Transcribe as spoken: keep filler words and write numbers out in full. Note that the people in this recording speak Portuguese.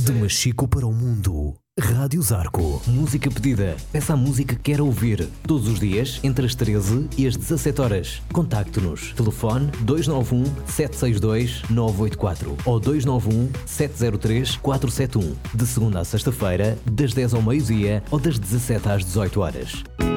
De Machico para o mundo. Rádio Zarco. Música pedida. Peça a música que quer ouvir. Todos os dias, entre as treze e as dezassete horas. Contacte-nos. Telefone dois nove um, sete seis dois, nove oito quatro ou dois nove um, sete zero três, quatro sete um. De segunda a sexta-feira, das dez ao meio-dia ou das dezassete às dezoito horas.